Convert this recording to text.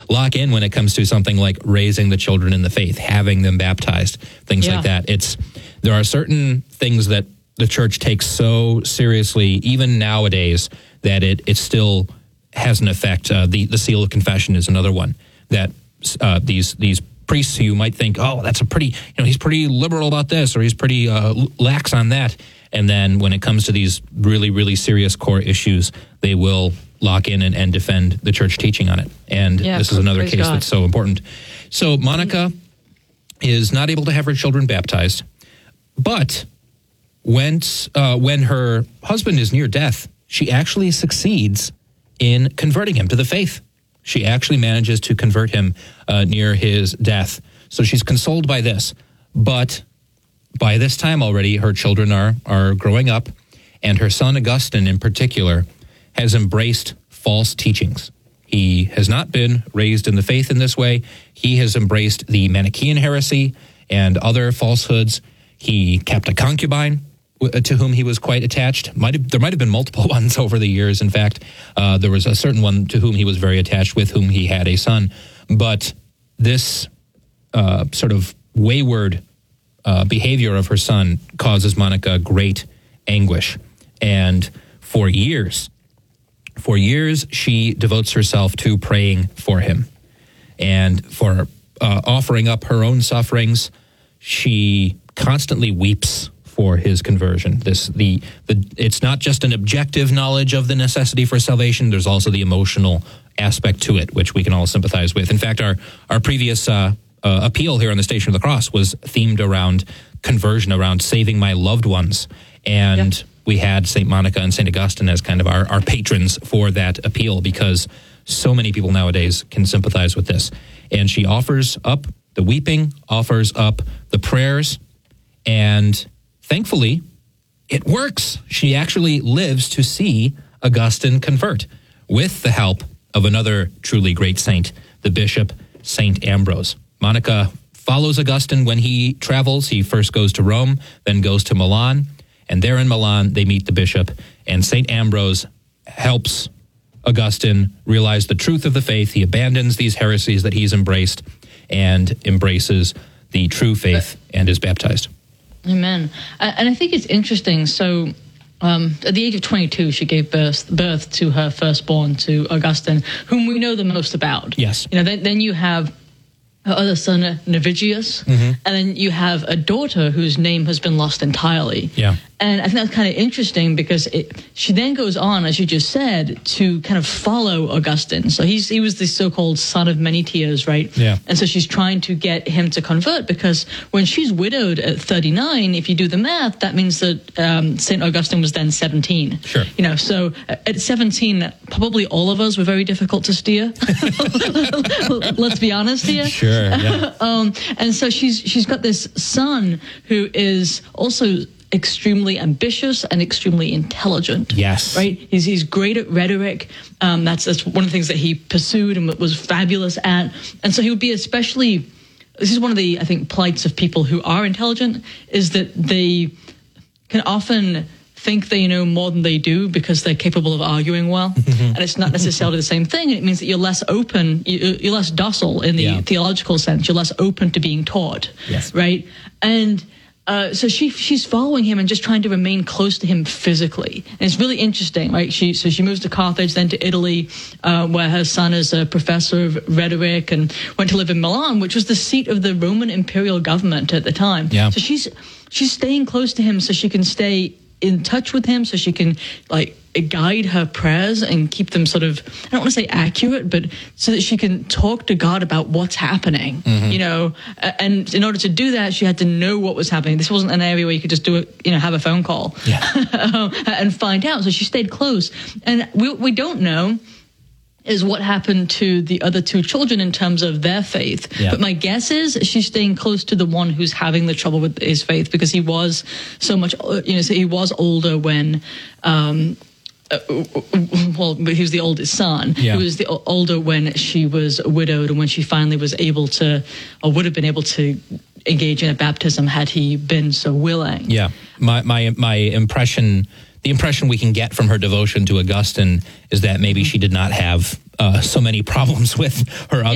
lock in when it comes to something like raising the children in the faith, having them baptized, things like that. There are certain things that the church takes so seriously, even nowadays, that it still has an effect. The seal of confession is another one that these priests who you might think, oh, that's a pretty, he's pretty liberal about this, or he's pretty lax on that. And then when it comes to these really, really serious core issues, they will lock in and defend the church teaching on it. And this is another case that's so important. So Monica is not able to have her children baptized, but when her husband is near death, she actually succeeds in converting him to the faith. She actually manages to convert him near his death. So she's consoled by this. But by this time already, her children are growing up, and her son Augustine in particular has embraced false teachings. He has not been raised in the faith in this way. He has embraced the Manichaean heresy and other falsehoods. He kept a concubine to whom he was quite attached. There might have been multiple ones over the years. In fact, there was a certain one to whom he was very attached, with whom he had a son. But this sort of wayward behavior of her son causes Monica great anguish. And for years, she devotes herself to praying for him and for offering up her own sufferings. She constantly weeps for his conversion. It's not just an objective knowledge of the necessity for salvation. There's also the emotional aspect to it, which we can all sympathize with. In fact, our previous appeal here on the Station of the Cross was themed around conversion, around saving my loved ones. And we had St. Monica and St. Augustine as kind of our patrons for that appeal, because so many people nowadays can sympathize with this. And she offers up the weeping, offers up the prayers, and thankfully, it works. She actually lives to see Augustine convert with the help of another truly great saint, the bishop, St. Ambrose. Monica follows Augustine when he travels. He first goes to Rome, then goes to Milan, and there in Milan, they meet the bishop, and St. Ambrose helps Augustine realize the truth of the faith. He abandons these heresies that he's embraced and embraces the true faith and is baptized. Amen. And I think it's interesting. So at the age of 22, she gave birth to her firstborn, to Augustine, whom we know the most about. Yes. Then you have her other son, Navigius, and then you have a daughter whose name has been lost entirely. Yeah. And I think that's kind of interesting because she then goes on, as you just said, to kind of follow Augustine. So he was the so-called son of many tears, right? Yeah. And so she's trying to get him to convert, because when she's widowed at 39, if you do the math, that means that St. Augustine was then 17. Sure. So at 17, probably all of us were very difficult to steer. Let's be honest here. Sure, yeah. And so she's got this son who is also extremely ambitious and extremely intelligent. Yes. Right? He's great at rhetoric. That's one of the things that he pursued and was fabulous at. And so he would be especially, this is one of the, I think, plights of people who are intelligent, is that they can often think they know more than they do because they're capable of arguing well. And it's not necessarily the same thing. It means that you're less open, you're less docile in the theological sense. You're less open to being taught. Yes. Right? And so she's following him and just trying to remain close to him physically. And it's really interesting, right? She moves to Carthage, then to Italy, where her son is a professor of rhetoric, and went to live in Milan, which was the seat of the Roman imperial government at the time. Yeah. So she's staying close to him so she can stay in touch with him, so she can guide her prayers and keep them sort of, I don't want to say accurate, but so that she can talk to God about what's happening, and in order to do that, she had to know what was happening. This wasn't an area where you could just do it, have a phone call and find out. So she stayed close. And we don't know is what happened to the other two children in terms of their faith. Yeah. But my guess is she's staying close to the one who's having the trouble with his faith, because he was so much, so he was older when, he was the oldest son. Yeah. He was older when she was widowed, and when she finally was able to, or would have been able to, engage in a baptism had he been so willing. Yeah, my impression, the impression we can get from her devotion to Augustine is that maybe she did not have so many problems with her